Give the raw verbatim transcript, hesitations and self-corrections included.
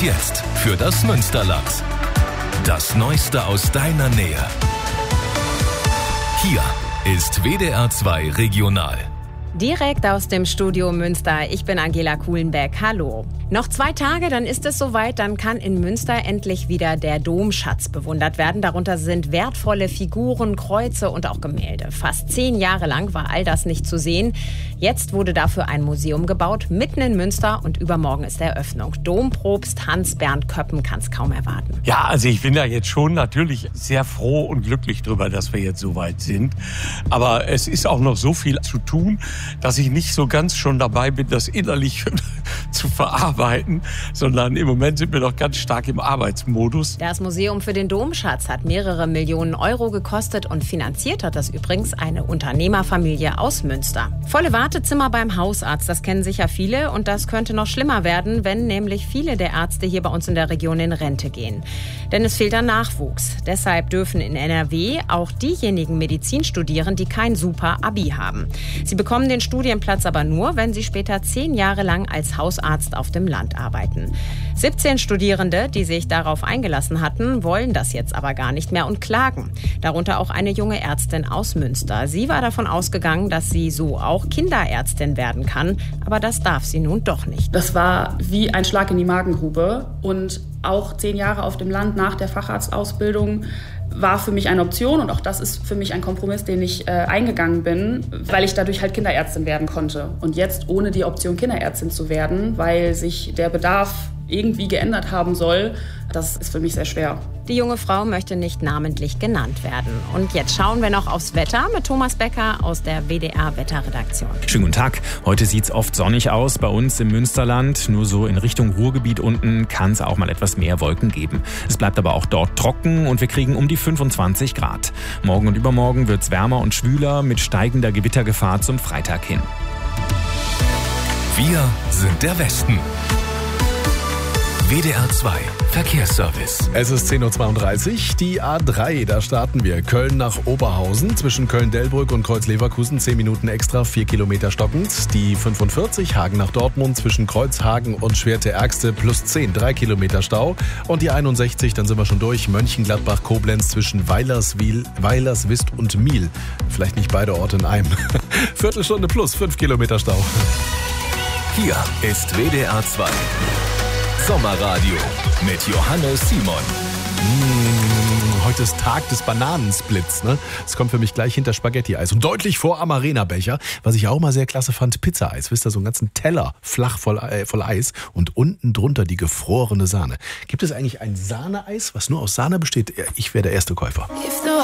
Und jetzt für das Münsterland. Das Neueste aus deiner Nähe. Hier ist W D R zwei Regional. Direkt aus dem Studio Münster. Ich bin Angela Kuhlenbeck. Hallo. Noch zwei Tage, dann ist es soweit. Dann kann in Münster endlich wieder der Domschatz bewundert werden. Darunter sind wertvolle Figuren, Kreuze und auch Gemälde. Fast zehn Jahre lang war all das nicht zu sehen. Jetzt wurde dafür ein Museum gebaut, mitten in Münster. Und übermorgen ist Eröffnung. Dompropst Hans-Bernd Köppen kann es kaum erwarten. Ja, also ich bin da jetzt schon natürlich sehr froh und glücklich drüber, dass wir jetzt so weit sind. Aber es ist auch noch so viel zu tun, dass ich nicht so ganz schon dabei bin, das innerlich zu verarbeiten, sondern im Moment sind wir noch ganz stark im Arbeitsmodus. Das Museum für den Domschatz hat mehrere Millionen Euro gekostet und finanziert hat das übrigens eine Unternehmerfamilie aus Münster. Volle Wartezimmer beim Hausarzt, das kennen sicher viele und das könnte noch schlimmer werden, wenn nämlich viele der Ärzte hier bei uns in der Region in Rente gehen. Denn es fehlt an Nachwuchs. Deshalb dürfen in N R W auch diejenigen Medizin studieren, die kein Super-Abi haben. Sie bekommen den Studienplatz aber nur, wenn sie später zehn Jahre lang als Hausarzt auf dem Land arbeiten. siebzehn Studierende, die sich darauf eingelassen hatten, wollen das jetzt aber gar nicht mehr und klagen. Darunter auch eine junge Ärztin aus Münster. Sie war davon ausgegangen, dass sie so auch Kinderärztin werden kann, aber das darf sie nun doch nicht. Das war wie ein Schlag in die Magengrube und auch zehn Jahre auf dem Land nach der Facharztausbildung war für mich eine Option und auch das ist für mich ein Kompromiss, den ich äh, eingegangen bin, weil ich dadurch halt Kinderärztin werden konnte. Und jetzt ohne die Option Kinderärztin zu werden, weil sich der Bedarf irgendwie geändert haben soll, das ist für mich sehr schwer. Die junge Frau möchte nicht namentlich genannt werden. Und jetzt schauen wir noch aufs Wetter mit Thomas Becker aus der W D R-Wetterredaktion. Schönen guten Tag. Heute sieht es oft sonnig aus bei uns im Münsterland. Nur so in Richtung Ruhrgebiet unten kann es auch mal etwas mehr Wolken geben. Es bleibt aber auch dort trocken und wir kriegen um die fünfundzwanzig Grad. Morgen und übermorgen wird es wärmer und schwüler mit steigender Gewittergefahr zum Freitag hin. Wir sind der Westen. W D R zwei Verkehrsservice. Es ist zehn Uhr zweiunddreißig, die A drei, da starten wir. Köln nach Oberhausen, zwischen Köln-Delbrück und Kreuz-Leverkusen, zehn Minuten extra, vier Kilometer stockend. Die fünfundvierzig, Hagen nach Dortmund, zwischen Kreuzhagen und Schwerte-Ärgste, plus zehn, drei Kilometer Stau. Und die einundsechzig, dann sind wir schon durch, Mönchengladbach-Koblenz zwischen Weilerswil, Weilerswist und Miel. Vielleicht nicht beide Orte in einem. Viertelstunde plus, fünf Kilometer Stau. Hier ist W D R zwei Sommerradio mit Johannes Simon. Mmh, heute ist Tag des Bananensplits. Ne? Es kommt für mich gleich hinter Spaghetti-Eis. Und deutlich vor Amarena-Becher, was ich auch mal sehr klasse fand, Pizza-Eis. Wisst ihr, so einen ganzen Teller flach voll, äh, voll Eis und unten drunter die gefrorene Sahne. Gibt es eigentlich ein Sahneeis, was nur aus Sahne besteht? Ich wäre der erste Käufer.